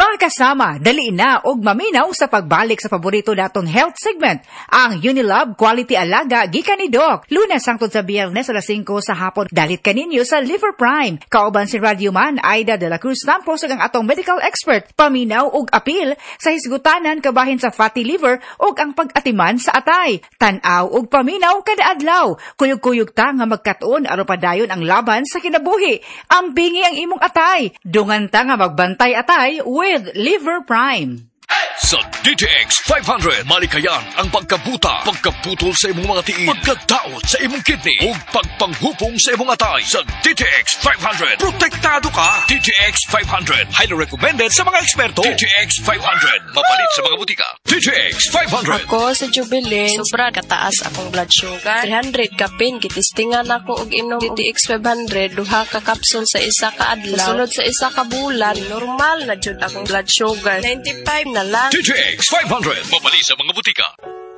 Mga kasama, dali na og maminaw sa pagbalik sa paborito natong health segment, ang Unilab Quality Alaga gikan ni Doc. Lunes hangtod sa Biyernes alas 5 sa hapon, dalit kaninyo sa Liver Prime. Kauban si Radioman Aida de la Cruz Tampos ang atong medical expert, paminaw og apil sa hisgutanan kabahin sa fatty liver og ang pag-atiman sa atay. Tan-aw og paminaw kada adlaw. Kuyog-kuyog ta nga magkatuon aron padayon ang laban sa kinabuhi. Ambingi ang imong atay. Dungan ta nga magbantay atay with Liver Prime. Sa DTX 500, malikayan ang pagkabuta, pagkaputol sa imong mga tiil, pagkadaot sa imong kidney, o pagpanghupong sa imong atay. Sa DTX 500, protektado ka. DTX 500, highly recommended sa mga eksperto. DTX 500, mapalit sa mga butika. DTX 500. Ako sa Jubilee, sobra kataas akong blood sugar. 300 kapin, kitistingan ako og inom DTX 500, duha ka kapsul sa isa ka adlaw. Sunod sa isa ka bulan, normal na jud akong blood sugar. 95 na lang. DTX 500, mabali sa mga butika.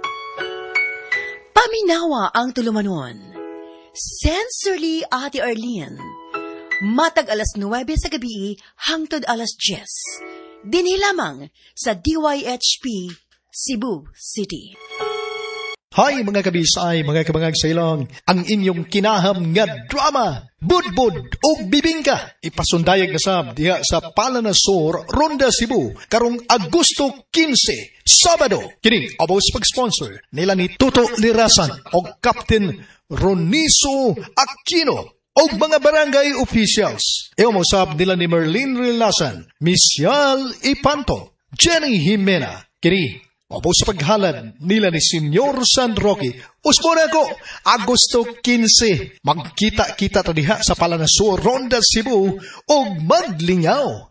Paminawa ang tulumanon. Sensorily Ate Arlene. Matag alas 9 sa gabi hangtod alas 10. Dinhi lamang sa DYHP Cebu City. Hi mga kabisay, mga kabangag sa ilong, ang inyong kinaham nga drama, Budbud o Bibingka, ipasundayag na sab diha sa Palanasor, Ronda, Cebu, karong Agosto 15, Sabado. Kini abos pag-sponsor nila ni Tuto Lirasan o Captain Roniso Aquino o mga barangay officials. Eomosab nila ni Merlin Relasan, Misyal Ipanto, Jenny Jimena. Kini opo sa paghalad nila ni Senyor San Roque. Usmona ko, Agosto 15, magkita-kita tadiha sa Palanasor, Ronda, Cebu, o maglingaw.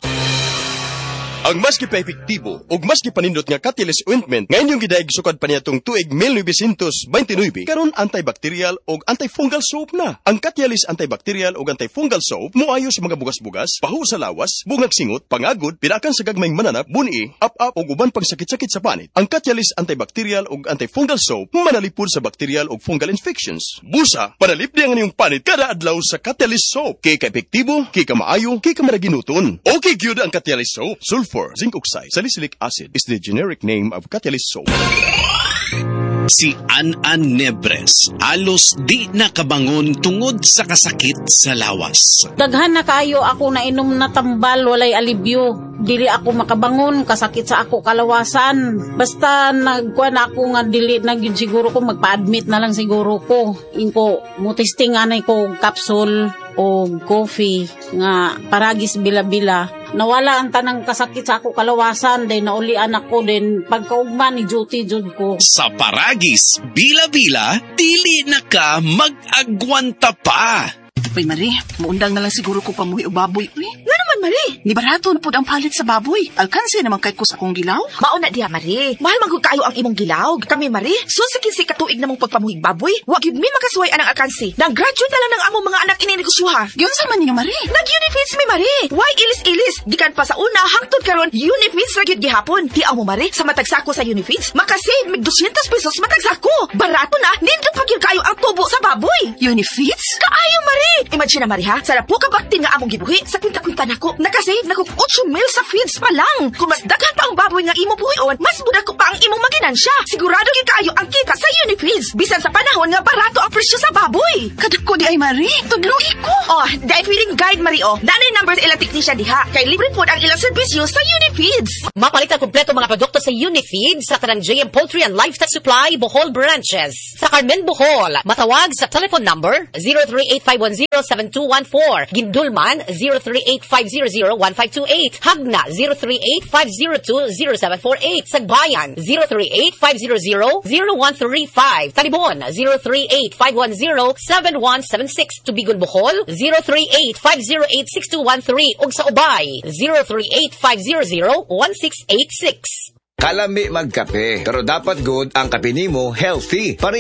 Ang mas kipa-epektibo ug mas kipanindot nga Catalyst Ointment nga inyong gidaig sukad pa niyatong tuig 1929 karon antibacterial ug antifungal soap na. Ang Catalyst antibacterial ug antifungal soap moayo sa mga bugas-bugas, pahu sa lawas, bungag singot, pangagod, pinakan sa gagmayng mananap, buni, up-up ug uban pang sakit-sakit sa panit. Ang Catalyst antibacterial ug antifungal soap manalipod sa bacterial ug fungal infections. Busa, panalipdi ang inyong panit kada adlaw sa Catalyst soap. Kay ka-epektibo, kay ka maayo, kay ka maraginuton. Okay gyud ang Catalyst soap. Sulfur, zinc oxide, salicylic acid is the generic name of Catalyst soap. Si An Nebres, alos di nakabangon tungod sa kasakit sa lawas. Daghan na kayo ako na inom na tambal, walay alibyo. Dili ako makabangon, kasakit sa ako kalawasan. Basta nagkuhan ako nga dili na yun siguro ko, magpa-admit na lang siguro ko. Inko, mutistinganay ko capsule o coffee nga paragis bila-bila. Nawala ang tanang kasakit sa ako kalawasan, then naulian ako, then pagkaugman ni duty jud ko. Sa paragis bila-bila, dili na ka mag-agwanta pa. Uy, Marie, muundang na lang siguro ko pamuhi o baboy. Uy, nga naman, Marie. Ni barato na po ang palit sa baboy. Alkansi naman kay ko sa akong gilaw. Mauna diha, Marie. Mahal magod kayo ang imong gilaw. Kami, Marie, sunsikin si katuig namong pagpamuhig baboy. Wag yun mi makasuway anang alkansi. Nag-graduate na lang ng among mga anak ininegosyoha. Yun sa man ninyo, Marie. Nag-unifeeds mi, Marie. Why ilis-ilis? Gikan pa sa una, hangtod karon unifeeds ra gyud gihapon. Tiaw mo, Marie, sa matagsako sa unifeeds, makasave mig 200 pesos matagsako. Barato na, nindot pa gyud kayo ang tubo sa baboy. Unifeeds? Kaayo, Marie. Imagine na, Marie, ha? Sa po ka baktin nga among gibuhi, sa kwinta-kwinta nako, nakasave nako 8 mil sa feeds pa lang. Kung mas daghan pa ang baboy nga imo buhion, mas budak ko pa ang imong maginansya. Sigurado gyud kayo ang kita sa Unifeeds. Bisan sa panahon nga barato ang presyo sa baboy. Kadako di ay, Marie. Tudlugi ko. Oh, dahil feeding guide, Marie, oh. Nanay numbers ilang technician diha. Kay libre po ang ilang serbisyo sa Unifeeds. Mapalitan kompleto mga produkto sa Unifeeds sa tanang JM Poultry and Livestock Supply, Bohol Branches. Sa Carmen, Bohol, matawag sa telephone number 0385107214. Gindulman 0385001528. Hagna 0385020748. Sagbayan 0385000135. Talibon 0385107176. Tubigon, Bohol 0385086213. ug sa Ubay 0385001686. Kalami magkape, pero dapat good ang kape nimo healthy.